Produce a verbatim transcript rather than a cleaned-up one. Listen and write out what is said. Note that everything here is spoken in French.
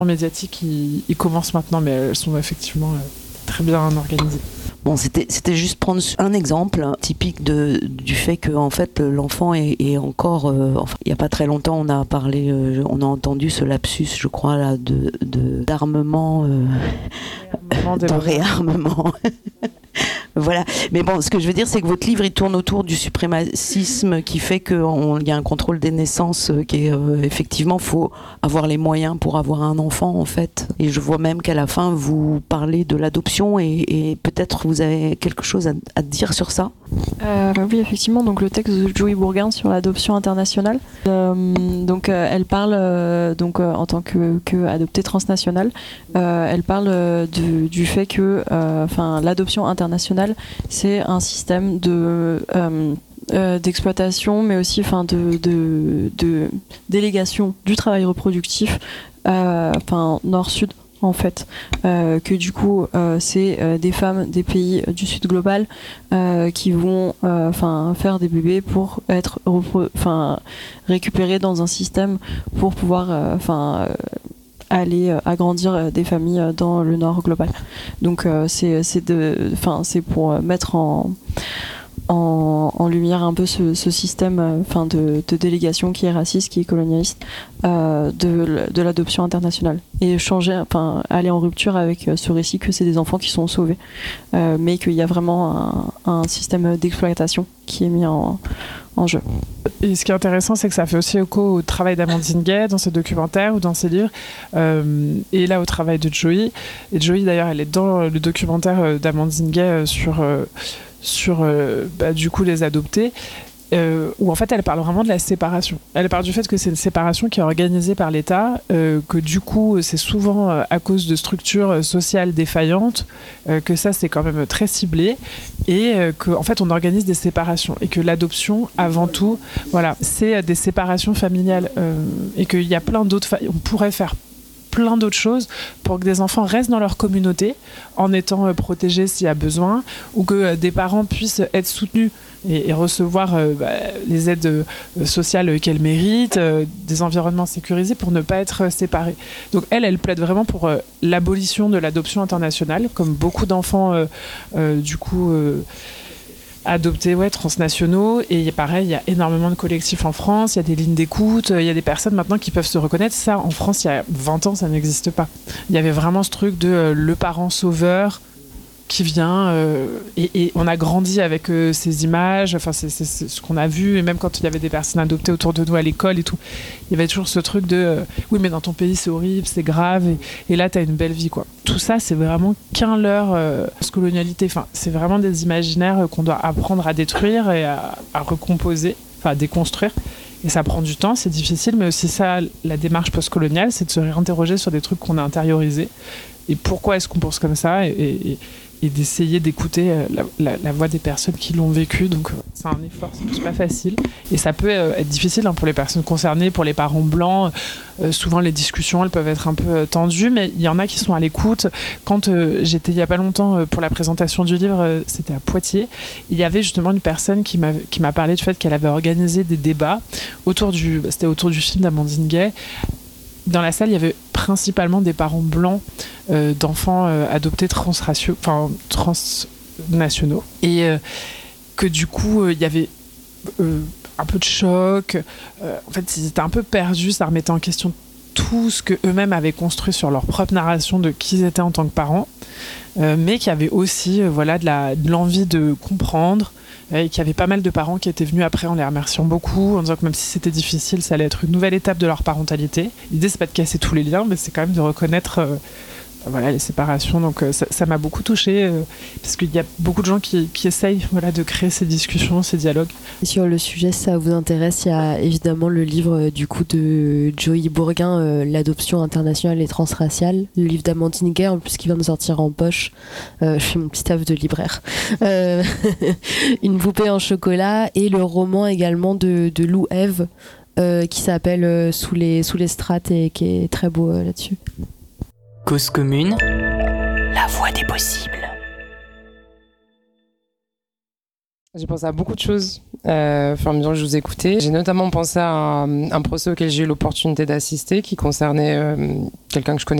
médiatiques, ils, ils commencent maintenant, mais elles sont effectivement très bien organisées. Bon, c'était, c'était juste prendre un exemple typique de, du fait que en fait, l'enfant est, est encore... Euh, enfin, il n'y a pas très longtemps, on a parlé, euh, on a entendu ce lapsus, je crois, là, de, de, d'armement, euh, réarmement de réarmement. Voilà. Mais bon, ce que je veux dire, c'est que votre livre, il tourne autour du suprémacisme qui fait qu'il y a un contrôle des naissances qui est, euh, effectivement, il faut avoir les moyens pour avoir un enfant, en fait. Et je vois même qu'à la fin, vous parlez de l'adoption et, et peut-être vous avez quelque chose à, à dire sur ça. Euh, oui, effectivement, donc le texte de Joey Bourgain sur l'adoption internationale. Euh, donc, euh, elle parle, euh, donc, euh, en tant que, que adoptée transnationale, euh, elle parle euh, du, du fait que euh, l'adoption internationale, c'est un système de... Euh, Euh, d'exploitation, mais aussi enfin de, de, de délégation du travail reproductif, enfin euh, nord-sud en fait, euh, que du coup euh, c'est euh, des femmes des pays du sud global euh, qui vont enfin euh, faire des bébés pour être enfin récupérés dans un système pour pouvoir enfin euh, aller agrandir des familles dans le nord global. Donc euh, c'est c'est de enfin c'est pour mettre en En, en lumière un peu ce, ce système enfin, de, de délégation qui est raciste, qui est colonialiste, euh, de, de l'adoption internationale. Et changer, enfin, aller en rupture avec ce récit que c'est des enfants qui sont sauvés, euh, mais qu'il y a vraiment un, un système d'exploitation qui est mis en, en jeu. Et ce qui est intéressant, c'est que ça fait aussi écho au travail d'Amandine Gay dans ses documentaires ou dans ses livres, euh, et là au travail de Joey. Et Joey, d'ailleurs, elle est dans le documentaire d'Amandine Gay sur... Euh, sur euh, bah, du coup les adoptés, euh, où en fait elle parle vraiment de la séparation. Elle parle du fait que c'est une séparation qui est organisée par l'État, euh, que du coup c'est souvent euh, à cause de structures sociales défaillantes, euh, que ça c'est quand même très ciblé, et euh, qu'en en fait on organise des séparations, et que l'adoption avant tout, voilà, c'est des séparations familiales, euh, et qu'il y a plein d'autres, fa- on pourrait faire plein d'autres choses pour que des enfants restent dans leur communauté en étant euh, protégés s'il y a besoin, ou que euh, des parents puissent être soutenus et, et recevoir euh, bah, les aides euh, sociales qu'elles méritent, euh, des environnements sécurisés pour ne pas être euh, séparés. Donc elle, elle plaide vraiment pour euh, l'abolition de l'adoption internationale, comme beaucoup d'enfants euh, euh, du coup... Euh, adoptés, ouais, transnationaux. Et pareil, il y a énormément de collectifs en France, il y a des lignes d'écoute, il y a des personnes maintenant qui peuvent se reconnaître. Ça, en France, il y a vingt ans, ça n'existe pas. Il y avait vraiment ce truc de euh, le parent sauveur qui vient, euh, et, et on a grandi avec euh, ces images, enfin c'est, c'est, c'est ce qu'on a vu, et même quand il y avait des personnes adoptées autour de nous à l'école et tout, il y avait toujours ce truc de euh, oui mais dans ton pays c'est horrible, c'est grave, et, et là t'as une belle vie quoi. Tout ça c'est vraiment qu'un leurre euh, colonialité, enfin c'est vraiment des imaginaires qu'on doit apprendre à détruire et à, à recomposer, enfin à déconstruire. Et ça prend du temps, c'est difficile, mais aussi ça, la démarche postcoloniale, c'est de se réinterroger sur des trucs qu'on a intériorisés. Et pourquoi est-ce qu'on pense comme ça, et, et, et d'essayer d'écouter la, la, la voix des personnes qui l'ont vécu. Donc c'est un effort, c'est pas facile. Et ça peut être difficile hein, pour les personnes concernées, pour les parents blancs. Euh, souvent les discussions, elles peuvent être un peu tendues, mais il y en a qui sont à l'écoute. Quand euh, j'étais il y a pas longtemps euh, pour la présentation du livre, euh, c'était à Poitiers, il y avait justement une personne qui m'a, qui m'a parlé du fait qu'elle avait organisé des débats autour du, c'était autour du film d'Amandine Gay. Dans la salle, il y avait principalement des parents blancs euh, d'enfants euh, adoptés transraciaux, enfin transnationaux, et euh, que du coup, euh, il y avait euh, un peu de choc. Euh, en fait, ils étaient un peu perdus. Ça remettait en question tout ce que eux-mêmes avaient construit sur leur propre narration de qui ils étaient en tant que parents, euh, mais qui avait aussi, euh, voilà, de, la, de l'envie de comprendre. Et qu'il y avait pas mal de parents qui étaient venus après en les remerciant beaucoup, en disant que même si c'était difficile, ça allait être une nouvelle étape de leur parentalité. L'idée, c'est pas de casser tous les liens, mais c'est quand même de reconnaître euh, voilà, les séparations. Donc euh, ça, ça m'a beaucoup touchée, euh, parce qu'il y a beaucoup de gens qui, qui essayent voilà, de créer ces discussions, ces dialogues. Et sur le sujet, si ça vous intéresse, il y a évidemment le livre euh, du coup de Joey Bourgain, euh, L'adoption internationale et transraciale, le livre d'Amandine Gay, en plus qui vient de sortir en poche. Euh, je fais mon petit taf de libraire. Euh, Une poupée en chocolat, et le roman également de, de Lou Ève, euh, qui s'appelle euh, Sous les, sous les strates, et qui est très beau euh, là-dessus. Cause commune, la voie des possibles. J'ai pensé à beaucoup de choses euh, au fur et à mesure que je vous écoutais. J'ai notamment pensé à un, un procès auquel j'ai eu l'opportunité d'assister qui concernait euh, quelqu'un que je connais